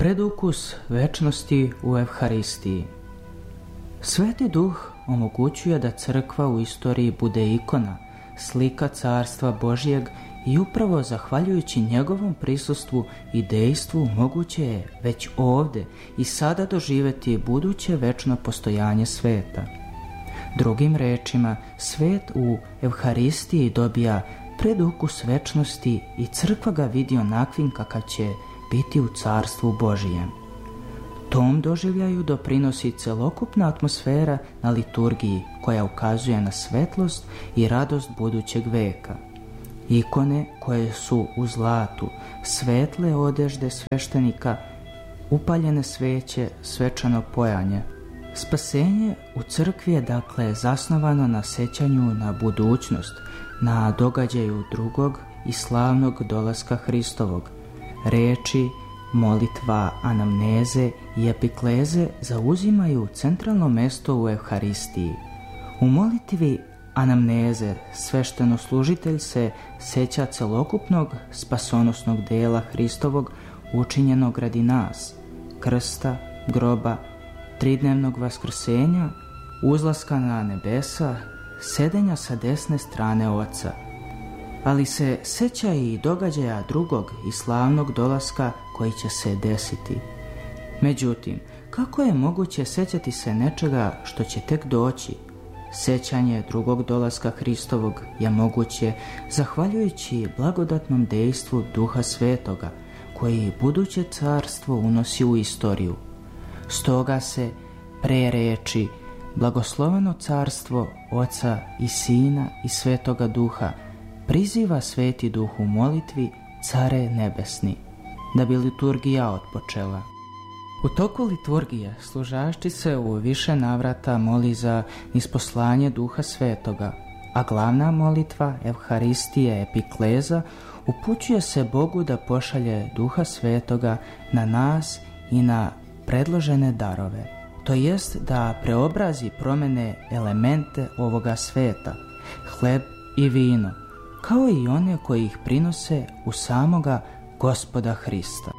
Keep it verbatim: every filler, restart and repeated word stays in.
Predukus večnosti u Evharistiji. Sveti Duh omogućuje da crkva u istoriji bude ikona, slika Carstva Božjeg i upravo zahvaljujući njegovom prisustvu i dejstvu moguće je već ovdje i sada doživjeti buduće večno postojanje sveta. Drugim rečima, svet u Evharistiji dobija predukus večnosti i crkva ga vidi onakvim kakav će biti u Carstvu Božijem. Tom doživljaju doprinosi celokupna atmosfera na liturgiji koja ukazuje na svetlost i radost budućeg veka. Ikone koje su u zlatu, svetle odežde sveštenika, upaljene sveće, svečano pojanje. Spasenje u crkvi je dakle zasnovano na sećanju na budućnost, na događaju drugog i slavnog dolaska Hristovog. Reči, molitva, anamneze i epikleze zauzimaju centralno mesto u Evharistiji. U molitvi anamneze svešteno-služitelj se seća celokupnog spasonosnog dela Hristovog učinjenog radi nas, krsta, groba, tridnevnog vaskrsenja, uzlaska na nebesa, sedenja sa desne strane Oca. Ali se seća i događaja drugog i slavnog dolaska koji će se desiti. Međutim, kako je moguće sećati se nečega što će tek doći? Sećanje drugog dolaska Hristovog je moguće zahvaljujući blagodatnom dejstvu Duha Svetoga, koji buduće carstvo unosi u istoriju. Stoga se pre reči blagosloveno carstvo Oca i Sina i Svetoga Duha priziva Sveti Duh u molitvi Care nebesni, da bi liturgija otpočela. U toku liturgije služašći se u više navrata moli za isposlanje Duha Svetoga, a glavna molitva Evharistije epikleza upućuje se Bogu da pošalje Duha Svetoga na nas i na predložene darove, to jest da preobrazi promene elemente ovoga sveta, hleb i vino, kao i one koji ih prinose u samoga Gospoda Hrista.